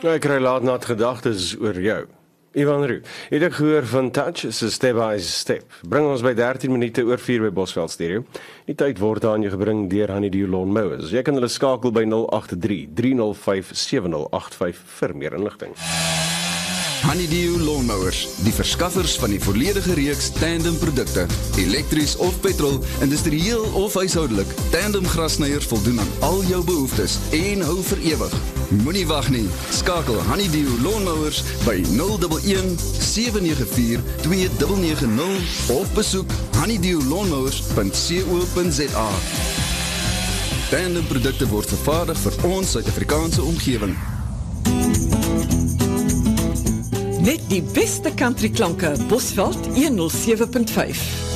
Ek kry laat nat gedagtes oor jou. Ivan Roo, het ek gehoor van Touch se Step by Step. Bring ons by 13 minute oor 4 by Bosveld Stereo. Die tyd word aan jou gebring deur Honeydew Lawn Mowers. Jy kan hulle skakel by 083-305-7085 vir meer inligting. Honeydew Lawn Mowers, die verskaffers van die volledige reeks tandem produkte, elektries of petrol, industrieel of huishoudelik. Tandem grasnyers voldoen aan al jou behoeftes en hou vir ewig. Moenie wag nie. Skakel Honeydew Lawn Mowers by 011-794-2990 of besoek honeydewlawnmowers.co.za. Tandem produkte word vervaardig vir ons Suid-Afrikaanse omgewing. Net die beste country klanke, Bosveld 107.5.